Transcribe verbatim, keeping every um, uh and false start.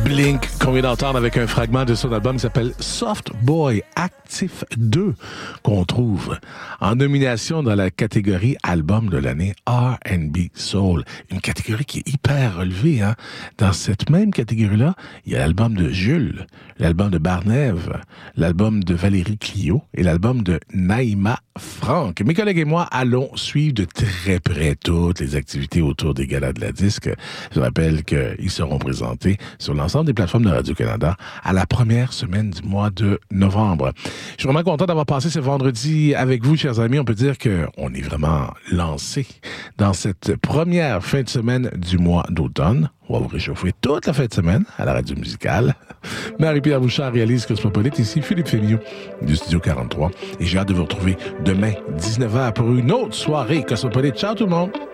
Blink, qu'on vient d'entendre avec un fragment de son album qui s'appelle Soft Boy Actif deux, qu'on trouve en nomination dans la catégorie Album de l'année R and B Soul. Une catégorie qui est hyper relevée, hein. Dans cette même catégorie-là, il y a l'album de Jules, l'album de Barnève, l'album de Valérie Clio et l'album de Naïma Franck. Mes collègues et moi allons suivre de très près toutes les activités autour des galas de la disque. Je rappelle qu'ils seront présentés sur l'ensemble des plateformes de Radio-Canada à la première semaine du mois de novembre. Je suis vraiment content d'avoir passé ce vendredi avec vous, chers amis. On peut dire qu'on est vraiment lancé dans cette première fin de semaine du mois d'automne. On va vous réchauffer toute la fin de semaine à la radio musicale. Marie-Pierre Bouchard réalise Cosmopolite. Ici Philippe Fémillot du Studio quarante-trois. Et j'ai hâte de vous retrouver demain, dix-neuf heures, pour une autre soirée Cosmopolite. Ciao tout le monde!